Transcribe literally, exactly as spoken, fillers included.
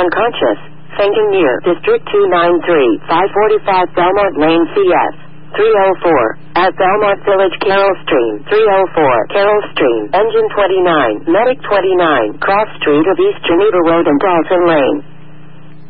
unconscious, fainting near District two ninety-three, five forty-five Belmont Lane C S. three oh four, at Belmont Village Carroll Stream, three oh four, Carroll Stream, Engine twenty-nine, Medic twenty-nine, Cross Street of East Geneva Road and Dalton Lane.